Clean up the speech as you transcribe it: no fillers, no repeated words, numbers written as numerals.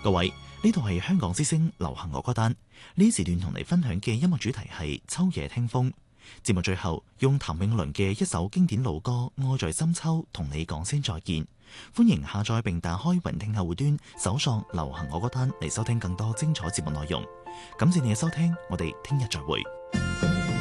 各位，呢度係香港之聲流行樂歌單，呢時段同你分享嘅音樂主題係秋夜聽風。節目最後用譚詠麟嘅一首經典老歌《愛在深秋》同你講聲再見。歡迎下載並打開雲聽客戶端，搜索流行樂歌單嚟收聽更多精彩節目內容。感謝你嘅收聽，我哋聽日再會。